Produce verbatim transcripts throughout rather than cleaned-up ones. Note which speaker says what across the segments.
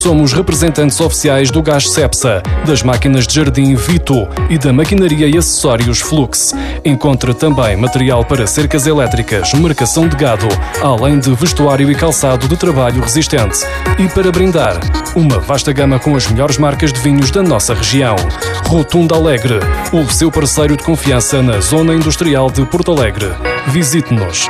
Speaker 1: Somos representantes oficiais do gás Cepsa, das máquinas de jardim Vito e da maquinaria e acessórios Flux. Encontre também material para cercas elétricas, marcação de gado, além de vestuário e calçado de trabalho resistente. E para brindar, uma vasta gama com as melhores marcas de vinhos da nossa região. Rotunda Alegre, o seu parceiro de confiança na Zona Industrial de Porto Alegre. Visite-nos.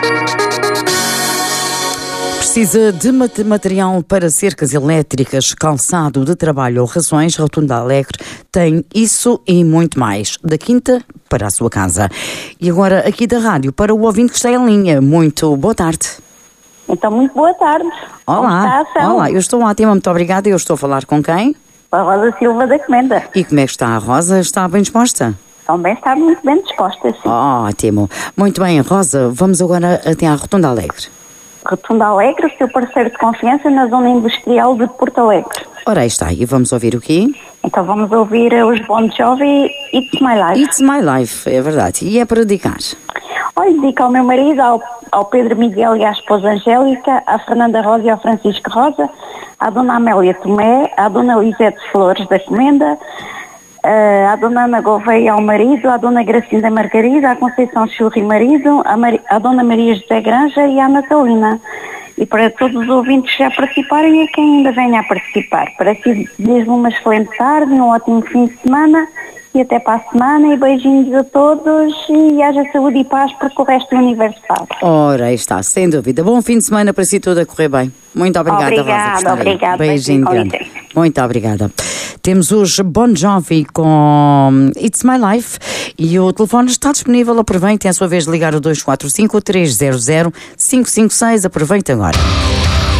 Speaker 2: Precisa de material para cercas elétricas, calçado de trabalho ou rações? Rotunda Alegre tem isso e muito mais, da quinta para a sua casa. E agora aqui da rádio, para o ouvinte que está em linha, muito boa tarde.
Speaker 3: Então, muito boa tarde.
Speaker 2: Olá, olá, eu estou ótima, muito obrigada. Eu estou a falar com quem?
Speaker 3: A Rosa Silva da Comenda.
Speaker 2: E como é que está a Rosa? Está bem disposta?
Speaker 3: Também está muito bem disposta, sim.
Speaker 2: Ótimo. Muito bem, Rosa, vamos agora até à Rotunda Alegre.
Speaker 3: Rotunda Alegre, o seu parceiro de confiança na Zona Industrial de Porto Alegre.
Speaker 2: Ora, aí está. E vamos ouvir o quê?
Speaker 3: Então vamos ouvir os Bon Jovi, It's My Life.
Speaker 2: It's My Life, é verdade. E é para dedicar?
Speaker 3: Olha, dedico ao meu marido, ao, ao Pedro Miguel e à esposa Angélica, à Fernanda Rosa e ao Francisco Rosa, à Dona Amélia Tomé, à Dona Lisete Flores da Comenda, Uh, à Dona Ana Gouveia ao marido, à Dona Gracinda Margarida, à Conceição Churri marido, à, Mar... à Dona Maria José Granja e à Natalina. E para todos os ouvintes que já participarem e a quem ainda venha a participar. Para si, desejo uma excelente tarde, um ótimo fim de semana e até para a semana. E beijinhos a todos e haja saúde e paz porque o resto do universo sabe.
Speaker 2: Ora, aí está, sem dúvida. Bom fim de semana para si, tudo a correr bem. Muito obrigada,
Speaker 3: obrigada
Speaker 2: Rosa.
Speaker 3: Obrigada,
Speaker 2: beijinho grande. Muito obrigada. Temos os Bon Jovi com It's My Life e o telefone está disponível. Aproveite, é a sua vez de ligar o dois quatro cinco, três zero zero, cinco cinco seis. Aproveite agora.